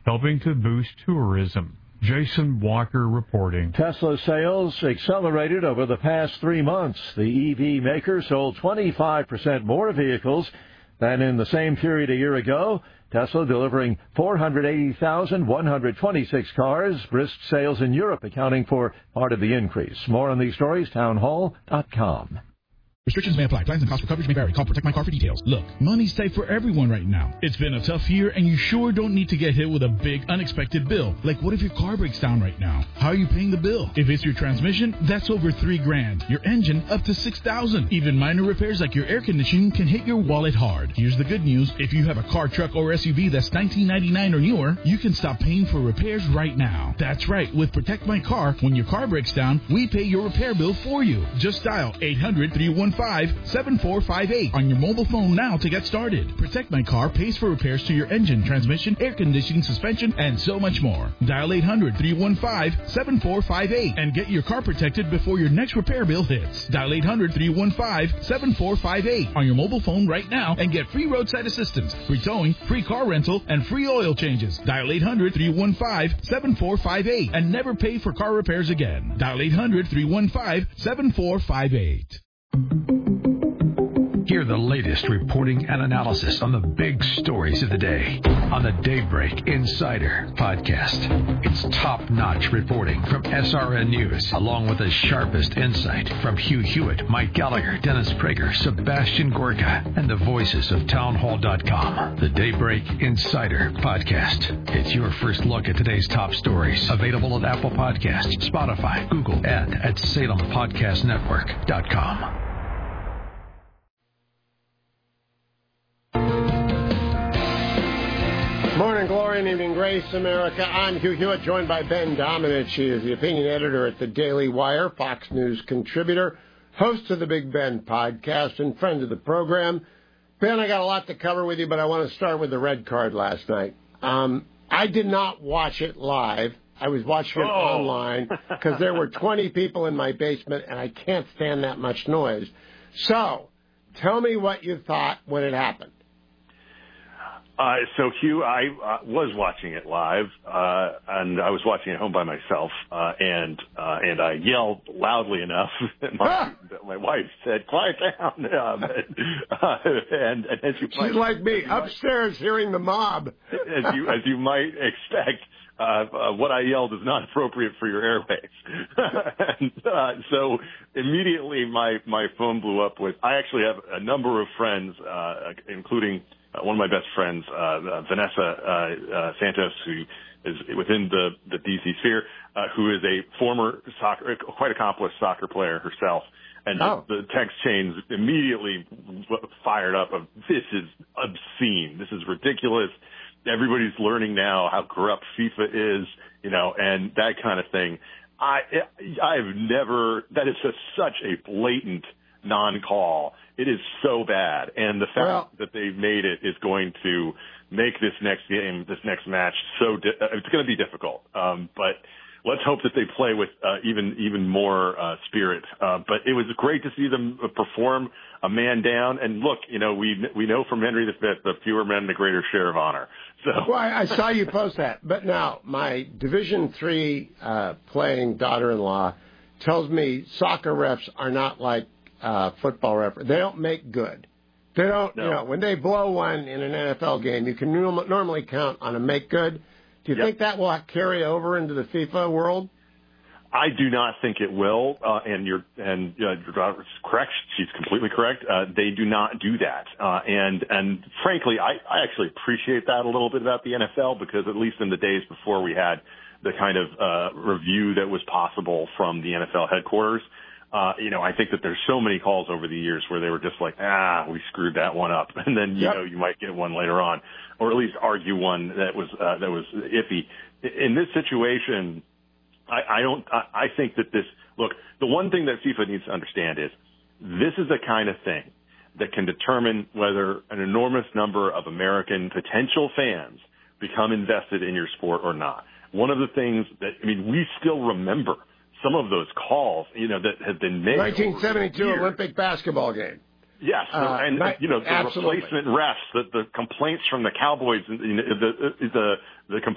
helping to boost tourism. Jason Walker reporting. Tesla sales accelerated over the past 3 months. The EV maker sold 25% more vehicles than in the same period a year ago. Tesla delivering 480,126 cars. Brisk sales in Europe accounting for part of the increase. More on these stories, townhall.com. Restrictions may apply. Plans and costs for coverage may vary. Call Protect My Car for details. Look, money's tight for everyone right now. It's been a tough year, and you sure don't need to get hit with a big, unexpected bill. Like, what if your car breaks down right now? How are you paying the bill? If it's your transmission, that's over $3,000. Your engine, up to $6,000. Even minor repairs like your air conditioning can hit your wallet hard. Here's the good news. If you have a car, truck, or SUV that's $19.99 or newer, you can stop paying for repairs right now. That's right. With Protect My Car, when your car breaks down, we pay your repair bill for you. Just dial 800-315-7458 on your mobile phone now to get started. Protect My Car pays for repairs to your engine, transmission, air conditioning, suspension, and so much more. Dial 800-315-7458 and get your car protected before your next repair bill hits. Dial 800-315-7458 on your mobile phone right now and get free roadside assistance, free towing, free car rental, and free oil changes. Dial 800-315-7458 and never pay for car repairs again. Dial 800-315-7458. Hear the latest reporting and analysis on the big stories of the day on the Daybreak Insider podcast. It's top-notch reporting from SRN News, along with the sharpest insight from Hugh Hewitt, Mike Gallagher, Dennis Prager, Sebastian Gorka, and the voices of townhall.com. The Daybreak Insider podcast. It's your first look at today's top stories. Available at Apple Podcasts, Spotify, Google, and at SalemPodcastNetwork.com. Morning glory and evening grace, America. I'm Hugh Hewitt, joined by Ben Domenech. He is the opinion editor at the Daily Wire, Fox News contributor, host of the Big Ben podcast, and friend of the program. Ben, I got a lot to cover with you, but I want to start with the red card last night. I did not watch it live. I was watching it online because there were 20 people in my basement, and I can't stand that much noise. So, tell me what you thought when it happened. So, Hugh, I was watching it live, and I was watching it home by myself, and I yelled loudly enough that my wife said, "Quiet down." And as you she's like me, upstairs hearing the mob. as you might expect, what I yelled is not appropriate for your airwaves. And, so immediately my phone blew up with. I actually have a number of friends, including one of my best friends, Vanessa Santos, who is within the D.C. sphere, who is a former quite accomplished soccer player herself. And the text chains immediately fired up of, "This is obscene. This is ridiculous. Everybody's learning now how corrupt FIFA is, and that kind of thing." I've never, that is just such a blatant non-call. It is so bad. And the fact that they've made it is going to make this next game, this next match, it's going to be difficult. But let's hope that they play with even more spirit. But it was great to see them perform a man down. And look, we know from Henry V, the fewer men, the greater share of honor. So. Well, I saw you post that. But now, my Division III playing daughter-in-law tells me soccer refs are not like football referee. They don't make good. They don't, when they blow one in an NFL game, you can normally count on a make good. Do you think that will carry over into the FIFA world? I do not think it will. And your daughter's correct. She's completely correct. They do not do that. And frankly, I actually appreciate that a little bit about the NFL, because at least in the days before we had the kind of review that was possible from the NFL headquarters, I think that there's so many calls over the years where they were just like, we screwed that one up. And then, you might get one later on, or at least argue one that was iffy. In this situation, I think that the one thing that FIFA needs to understand is this is the kind of thing that can determine whether an enormous number of American potential fans become invested in your sport or not. One of the things we still remember some of those calls, that have been made. 1972 Olympic basketball game. Yes, the replacement refs, the complaints from the Cowboys, the